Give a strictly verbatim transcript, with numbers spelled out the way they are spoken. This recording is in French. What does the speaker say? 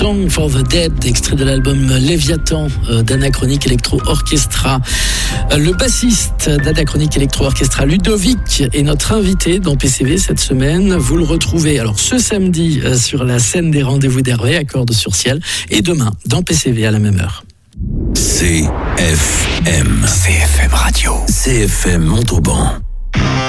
Song for the Dead, extrait de l'album Léviathan euh, d'Anachronique Electro Orchestra. Euh, le bassiste d'Anachronique Electro Orchestra, Ludovic, est notre invité dans P C V cette semaine. Vous le retrouvez alors ce samedi euh, sur la scène des rendez-vous d'Hervé à Cordes-sur-Ciel et demain dans P C V à la même heure. C F M. C F M Radio. C F M Montauban.